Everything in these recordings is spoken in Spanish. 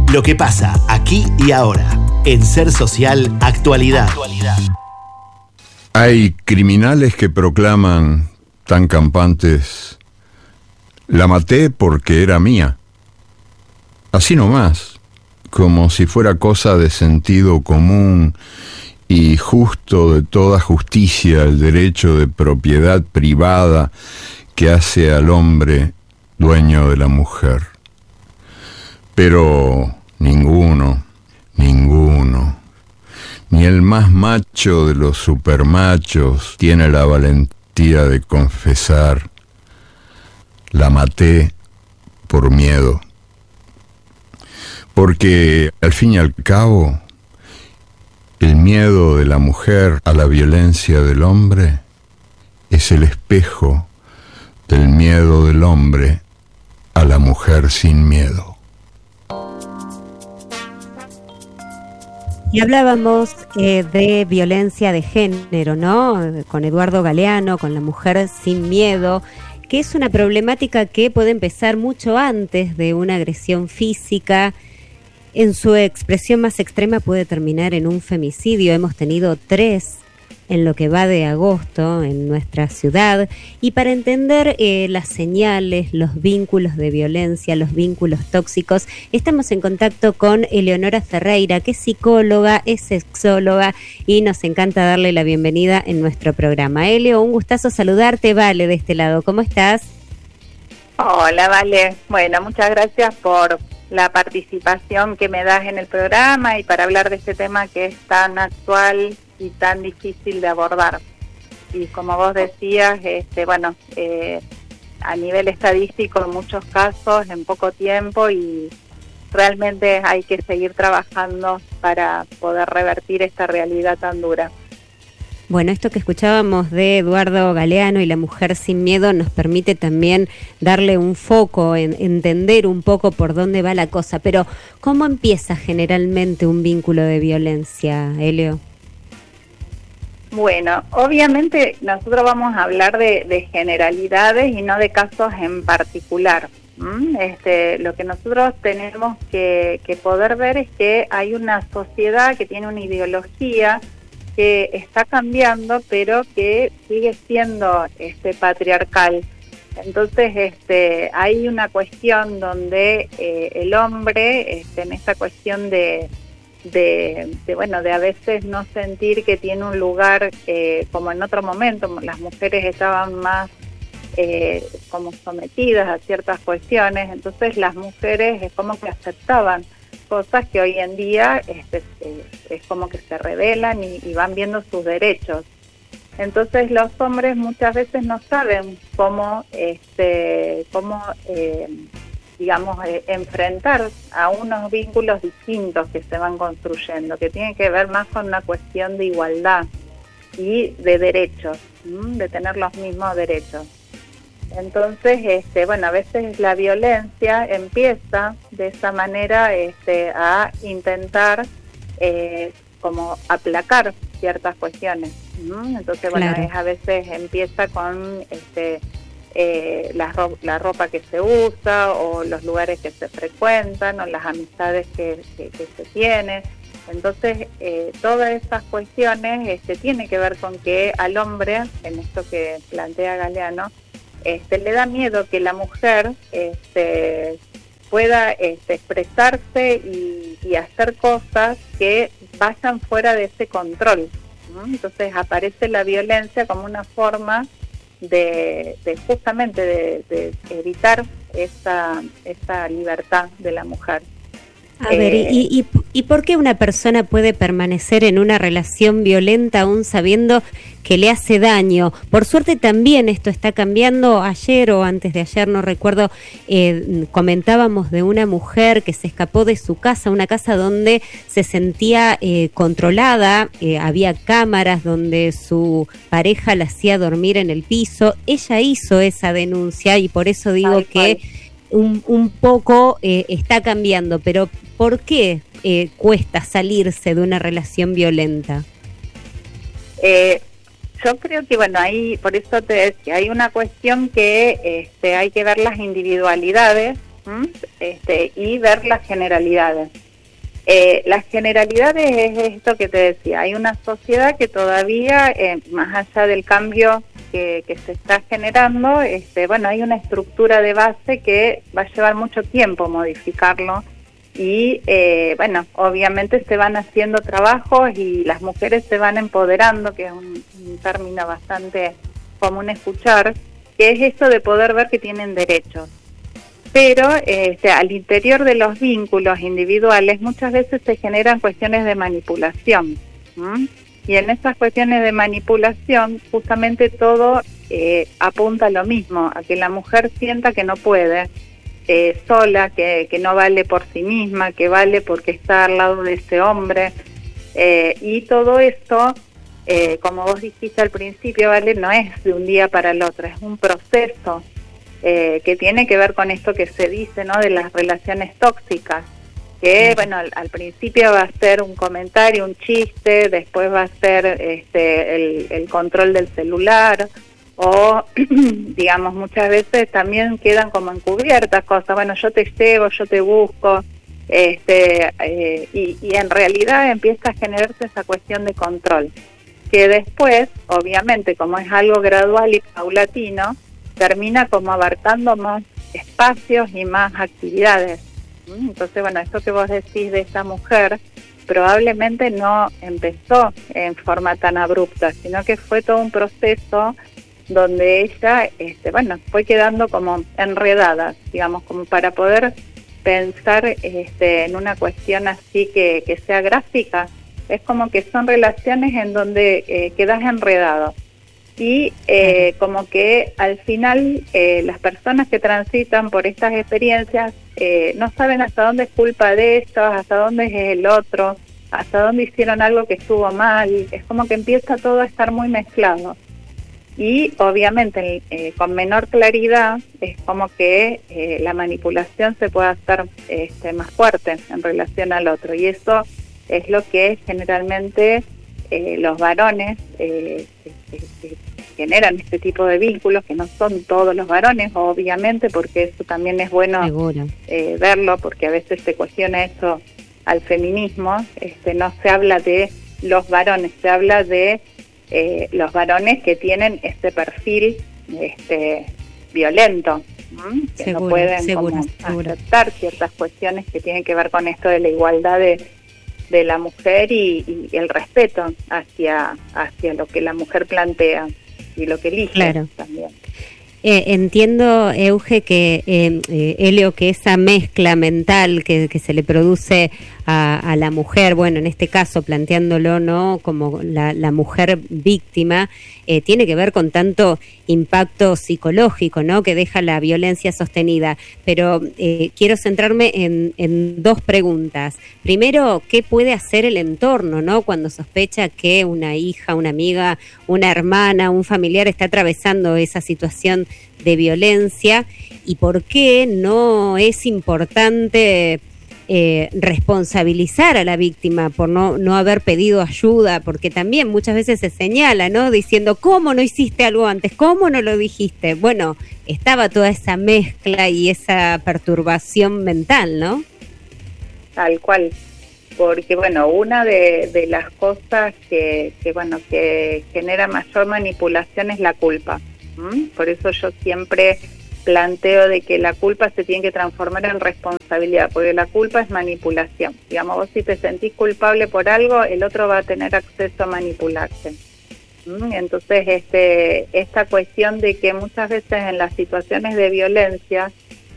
Lo que pasa aquí y ahora. En Ser Social, Actualidad. Hay criminales que proclaman tan campantes: la maté porque era mía. Así nomás, como si fuera cosa de sentido común y justo de toda justicia el derecho de propiedad privada que hace al hombre dueño de la mujer. Pero ninguno, ni el más macho de los supermachos tiene la valentía de confesar: la maté por miedo. Porque al fin y al cabo, el miedo de la mujer a la violencia del hombre es el espejo del miedo del hombre a la mujer sin miedo. Y hablábamos de violencia de género, ¿no? Con Eduardo Galeano, con la mujer sin miedo, que es una problemática que puede empezar mucho antes de una agresión física. En su expresión más extrema puede terminar en un femicidio. Hemos tenido 3 en lo que va de agosto en nuestra ciudad. Y para entender las señales, los vínculos de violencia, los vínculos tóxicos, estamos en contacto con Eleonora Ferreira, que es psicóloga, es sexóloga, y nos encanta darle la bienvenida en nuestro programa. Eleo, un gustazo saludarte. Vale, de este lado, ¿cómo estás? Hola, Vale. Bueno, muchas gracias por la participación que me das en el programa y para hablar de este tema que es tan actual y tan difícil de abordar. Y como vos decías, a nivel estadístico en muchos casos, en poco tiempo, y realmente hay que seguir trabajando para poder revertir esta realidad tan dura. Bueno, esto que escuchábamos de Eduardo Galeano y la mujer sin miedo nos permite también darle un foco, entender un poco por dónde va la cosa. Pero, ¿cómo empieza generalmente un vínculo de violencia, Elio? Bueno, obviamente nosotros vamos a hablar de generalidades y no de casos en particular. Lo que nosotros tenemos que poder ver es que hay una sociedad que tiene una ideología que está cambiando, pero que sigue siendo patriarcal. Entonces, hay una cuestión donde el hombre, en esta cuestión de a veces no sentir que tiene un lugar como en otro momento, las mujeres estaban más como sometidas a ciertas cuestiones, entonces las mujeres es como que aceptaban cosas que hoy en día es como que se rebelan y van viendo sus derechos. Entonces los hombres muchas veces no saben cómo enfrentar a unos vínculos distintos que se van construyendo, que tienen que ver más con una cuestión de igualdad y de derechos, de tener los mismos derechos. Entonces, a veces la violencia empieza de esa manera a intentar como aplacar ciertas cuestiones. Entonces, claro, a veces empieza con la ropa que se usa, o los lugares que se frecuentan, o las amistades que se tienen. Entonces, todas esas cuestiones tienen que ver con que al hombre, en esto que plantea Galeano, le da miedo que la mujer pueda expresarse y hacer cosas que vayan fuera de ese control. Entonces aparece la violencia como una forma de evitar esa libertad de la mujer. A ver, ¿y por qué una persona puede permanecer en una relación violenta aún sabiendo que le hace daño? Por suerte también esto está cambiando. Ayer o antes de ayer, no recuerdo, comentábamos de una mujer que se escapó de su casa, una casa donde se sentía controlada, había cámaras donde su pareja la hacía dormir en el piso. Ella hizo esa denuncia y por eso digo que un poco está cambiando, pero ¿por qué cuesta salirse de una relación violenta? Yo creo que, por eso te decía, hay una cuestión que hay que ver las individualidades, y ver las generalidades. Las generalidades es esto que te decía, hay una sociedad que todavía, más allá del cambio que se está generando, hay una estructura de base que va a llevar mucho tiempo modificarlo y, obviamente se van haciendo trabajos y las mujeres se van empoderando, que es un término bastante común escuchar, que es esto de poder ver que tienen derechos. Pero al interior de los vínculos individuales muchas veces se generan cuestiones de manipulación. Y en esas cuestiones de manipulación justamente todo apunta a lo mismo, a que la mujer sienta que no puede sola, que no vale por sí misma, que vale porque está al lado de ese hombre. Y todo esto, como vos dijiste al principio, ¿vale? No es de un día para el otro, es un proceso que tiene que ver con esto que se dice, ¿no? De las relaciones tóxicas, que al principio va a ser un comentario, un chiste, después va a ser el control del celular, o digamos muchas veces también quedan como encubiertas cosas, yo te llevo, yo te busco, y en realidad empieza a generarse esa cuestión de control, que después, obviamente, como es algo gradual y paulatino, termina como abarcando más espacios y más actividades. Entonces, esto que vos decís de esta mujer probablemente no empezó en forma tan abrupta, sino que fue todo un proceso donde ella, fue quedando como enredada, digamos, como para poder pensar en una cuestión así que sea gráfica. Es como que son relaciones en donde quedas enredado. Y como que al final las personas que transitan por estas experiencias no saben hasta dónde es culpa de ellos, hasta dónde es el otro, hasta dónde hicieron algo que estuvo mal. Es como que empieza todo a estar muy mezclado. Y obviamente con menor claridad es como que la manipulación se puede hacer más fuerte en relación al otro. Y eso es lo que generalmente los varones generan este tipo de vínculos, que no son todos los varones, obviamente, porque eso también es bueno verlo, porque a veces se cuestiona eso al feminismo. No se habla de los varones, se habla de los varones que tienen este perfil violento, que no pueden aceptar ciertas cuestiones que tienen que ver con esto de la igualdad de la mujer y el respeto hacia lo que la mujer plantea y lo que elige también. Entiendo, Euge, que Elio, que esa mezcla mental que se le produce a la mujer, en este caso planteándolo, ¿no?, como la mujer víctima, tiene que ver con tanto impacto psicológico, ¿no?, que deja la violencia sostenida. Pero quiero centrarme en dos preguntas. Primero, ¿qué puede hacer el entorno, ¿no?, cuando sospecha que una hija, una amiga, una hermana, un familiar está atravesando esa situación de violencia? ¿Y por qué no es importante responsabilizar a la víctima por no haber pedido ayuda? Porque también muchas veces se señala, ¿no?, diciendo, ¿cómo no hiciste algo antes? ¿Cómo no lo dijiste? Estaba toda esa mezcla y esa perturbación mental, ¿no? Tal cual, porque una de las cosas que genera mayor manipulación es la culpa. Por eso yo siempre planteo de que la culpa se tiene que transformar en responsabilidad, porque la culpa es manipulación. Digamos, vos si te sentís culpable por algo, el otro va a tener acceso a manipularte. Entonces, esta cuestión de que muchas veces en las situaciones de violencia,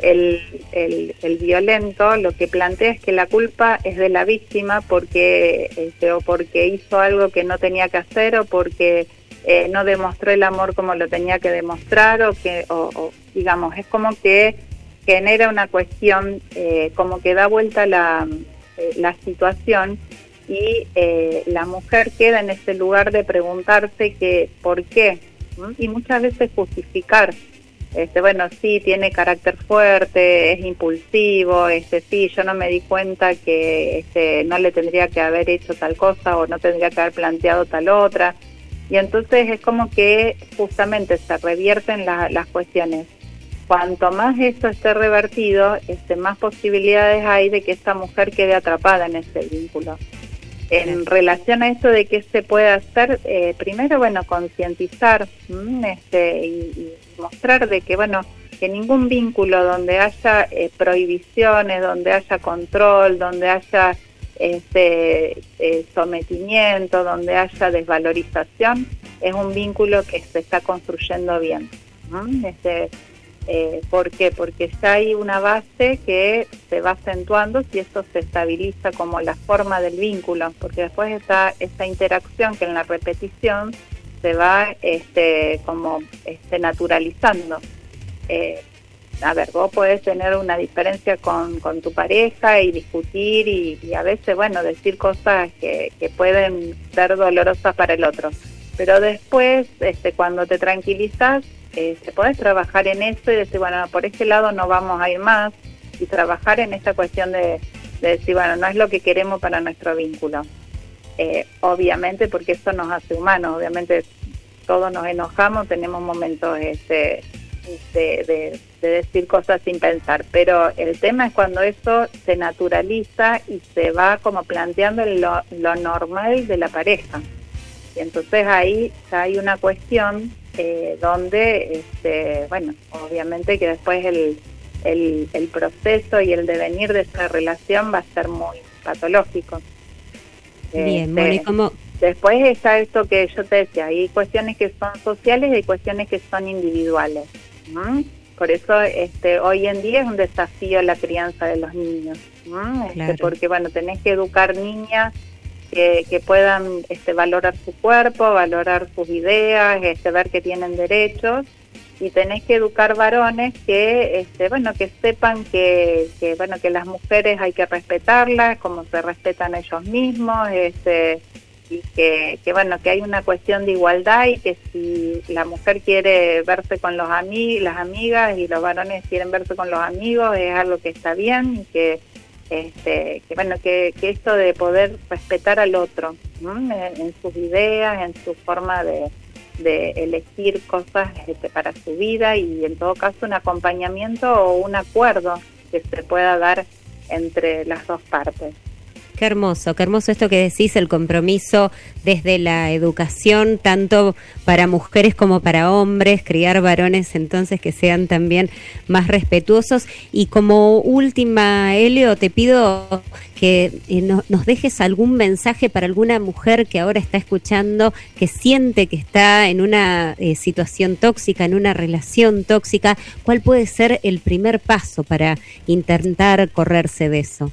el violento lo que plantea es que la culpa es de la víctima porque o porque hizo algo que no tenía que hacer, o porque no demostró el amor como lo tenía que demostrar, o digamos, es como que genera una cuestión, como que da vuelta la situación, y la mujer queda en ese lugar de preguntarse que por qué, y muchas veces justificar. Sí, tiene carácter fuerte, es impulsivo, sí, yo no me di cuenta que no le tendría que haber hecho tal cosa, o no tendría que haber planteado tal otra. Y entonces es como que justamente se revierten las cuestiones cuanto más esto esté revertido, más posibilidades hay de que esta mujer quede atrapada en ese vínculo. En relación a esto de qué se puede hacer, primero, bueno, concientizar y mostrar de que, bueno, que ningún vínculo donde haya prohibiciones, donde haya control, donde haya sometimiento, donde haya desvalorización, es un vínculo que se está construyendo bien. ¿Por qué? Porque ya hay una base que se va acentuando si esto se estabiliza como la forma del vínculo, porque después está esa interacción que en la repetición se va naturalizando. A ver, vos podés tener una diferencia con tu pareja y discutir y a veces, bueno, decir cosas que pueden ser dolorosas para el otro, pero después, cuando te tranquilizas, podés trabajar en eso y decir, bueno, por este lado no vamos a ir más, y trabajar en esta cuestión de decir, bueno, no es lo que queremos para nuestro vínculo. Obviamente, porque eso nos hace humanos, obviamente todos nos enojamos, tenemos momentos de decir cosas sin pensar, pero el tema es cuando eso se naturaliza y se va como planteando en lo normal de la pareja. Y entonces ahí ya hay una cuestión donde, bueno, obviamente que después el proceso y el devenir de esa relación va a ser muy patológico. Bien, bueno, ¿y cómo? Después está esto que yo te decía, hay cuestiones que son sociales y hay cuestiones que son individuales. Por eso hoy en día es un desafío la crianza de los niños, Claro. Porque, bueno, tenés que educar niñas que puedan valorar su cuerpo, valorar sus ideas, ver que tienen derechos, y tenés que educar varones que que sepan que las mujeres hay que respetarlas como se respetan ellos mismos, y que hay una cuestión de igualdad, y que si la mujer quiere verse con las amigas y los varones quieren verse con los amigos, es algo que está bien, y que esto de poder respetar al otro, en sus ideas, en su forma de elegir cosas para su vida, y en todo caso un acompañamiento o un acuerdo que se pueda dar entre las dos partes. Qué hermoso esto que decís, el compromiso desde la educación, tanto para mujeres como para hombres, criar varones entonces que sean también más respetuosos. Y como última, Elio, te pido que nos dejes algún mensaje para alguna mujer que ahora está escuchando, que siente que está en una situación tóxica, en una relación tóxica. ¿Cuál puede ser el primer paso para intentar correrse de eso?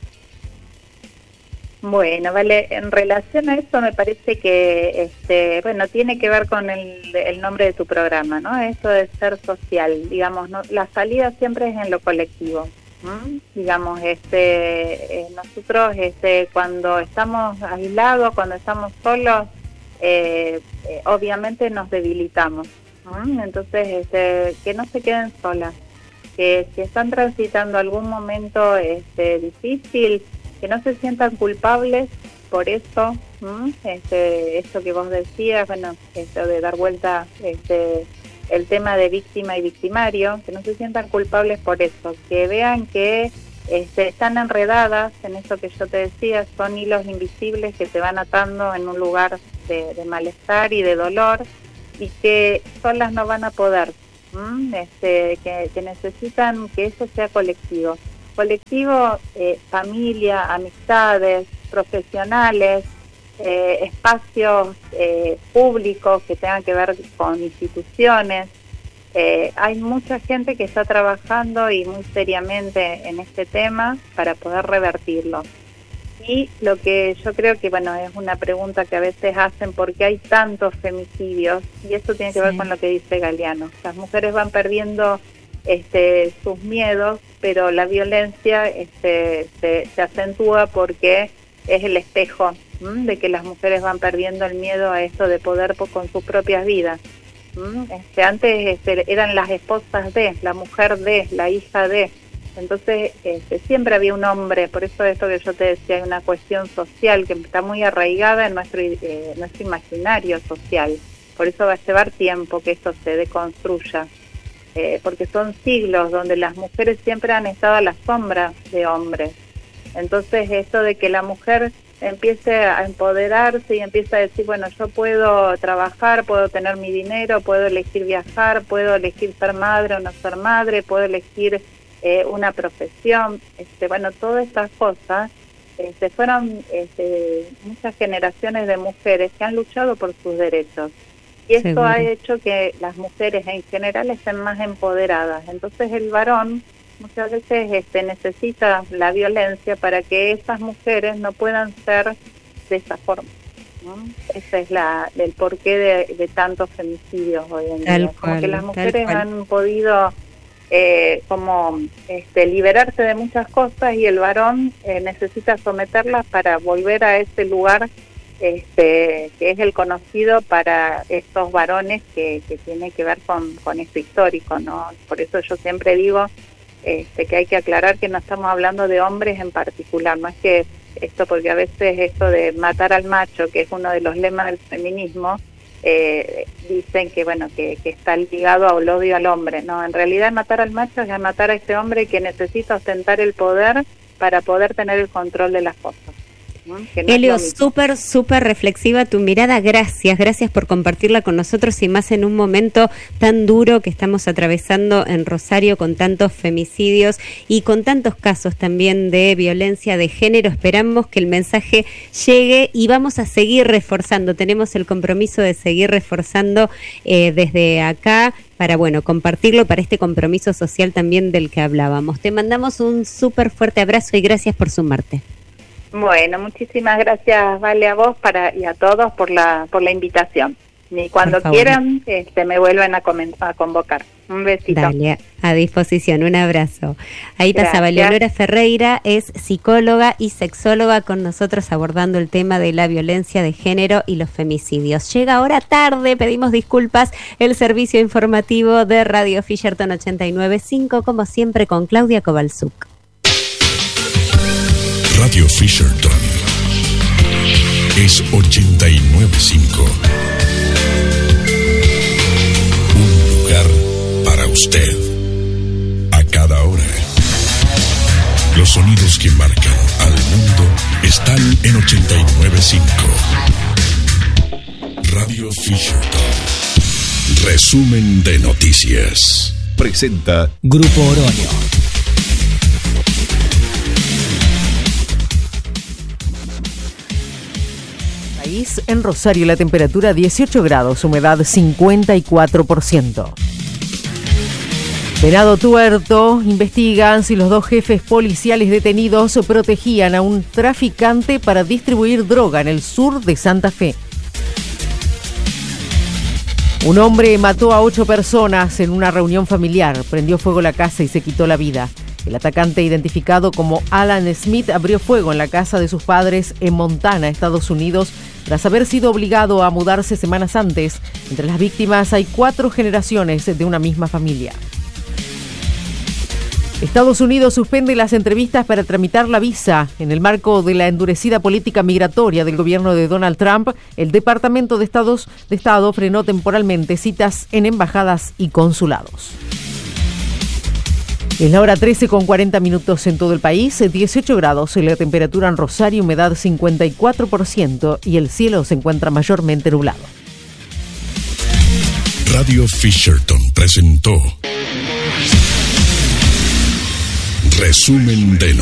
Bueno, vale, en relación a eso me parece que, tiene que ver con el nombre de tu programa, ¿no? Esto de ser social, digamos, ¿no? La salida siempre es en lo colectivo, digamos, nosotros, cuando estamos aislados, cuando estamos solos, obviamente nos debilitamos, entonces, que no se queden solas, que si están transitando algún momento, difícil, que no se sientan culpables por eso, esto que vos decías, esto de dar vuelta el tema de víctima y victimario, que no se sientan culpables por eso, que vean que están enredadas en eso que yo te decía, son hilos invisibles que te van atando en un lugar de malestar y de dolor, y que solas no van a poder, que necesitan que eso sea colectivo, familia, amistades, profesionales, espacios públicos que tengan que ver con instituciones. Hay mucha gente que está trabajando y muy seriamente en este tema para poder revertirlo. Y lo que yo creo que, es una pregunta que a veces hacen, ¿por qué hay tantos femicidios? Y eso tiene que ver con lo que dice Galeano. Las mujeres van perdiendo sus miedos, pero la violencia se acentúa porque es el espejo de que las mujeres van perdiendo el miedo a esto de poder con sus propias vidas. Antes eran las esposas de, la mujer de, la hija de, entonces siempre había un hombre, por eso esto que yo te decía, hay una cuestión social que está muy arraigada en nuestro imaginario social, por eso va a llevar tiempo que esto se deconstruya. porque son siglos donde las mujeres siempre han estado a la sombra de hombres. Entonces esto de que la mujer empiece a empoderarse y empiece a decir, bueno, yo puedo trabajar, puedo tener mi dinero, puedo elegir viajar, puedo elegir ser madre o no ser madre, puedo elegir una profesión, bueno, todas estas cosas, fueron muchas generaciones de mujeres que han luchado por sus derechos. Y esto Seguro. ha hecho que las mujeres en general estén más empoderadas. Entonces el varón muchas veces necesita la violencia para que esas mujeres no puedan ser de esa forma, ¿no? Ese es el porqué de tantos femicidios hoy en día. Como que las mujeres han podido liberarse de muchas cosas y el varón necesita someterlas para volver a ese lugar que es el conocido para estos varones que tiene que ver con esto histórico, ¿no? Por eso yo siempre digo que hay que aclarar que no estamos hablando de hombres en particular, no es que esto, porque a veces esto de matar al macho, que es uno de los lemas del feminismo, dicen que bueno que está ligado al odio al hombre. No, en realidad matar al macho es matar a este hombre que necesita ostentar el poder para poder tener el control de las cosas. ¿No? Elio, súper reflexiva tu mirada, gracias por compartirla con nosotros y más en un momento tan duro que estamos atravesando en Rosario con tantos femicidios y con tantos casos también de violencia de género. Esperamos que el mensaje llegue y vamos a seguir reforzando, tenemos el compromiso de seguir reforzando desde acá para, bueno, compartirlo para este compromiso social también del que hablábamos. Te mandamos un súper fuerte abrazo y gracias por sumarte. Bueno, muchísimas gracias, Vale, a vos y a todos por la invitación. Y cuando quieran, me vuelven a convocar. Un besito. Dale, a disposición, un abrazo. Ahí pasaba Leonora Ferreira, es psicóloga y sexóloga con nosotros abordando el tema de la violencia de género y los femicidios. Llega ahora tarde, pedimos disculpas, el servicio informativo de Radio Fisherton 89.5, como siempre con Claudia Kovalzuk. Radio Fisherton es 89.5. Un lugar para usted. A cada hora. Los sonidos que marcan al mundo están en 89.5. Radio Fisherton. Resumen de noticias. Presenta Grupo Oroño. En Rosario la temperatura 18 grados, humedad 54%. Venado Tuerto investigan si los dos jefes policiales detenidos protegían a un traficante para distribuir droga en el sur de Santa Fe. Un hombre mató a 8 personas en una reunión familiar, prendió fuego la casa y se quitó la vida. El atacante, identificado como Alan Smith, abrió fuego en la casa de sus padres en Montana, Estados Unidos, tras haber sido obligado a mudarse semanas antes. Entre las víctimas hay 4 generaciones de una misma familia. Estados Unidos suspende las entrevistas para tramitar la visa. En el marco de la endurecida política migratoria del gobierno de Donald Trump, el Departamento de Estado frenó temporalmente citas en embajadas y consulados. Es la hora 13:40 en todo el país, 18 grados la temperatura en Rosario, humedad 54% y el cielo se encuentra mayormente nublado. Radio Fisherton presentó Resumen de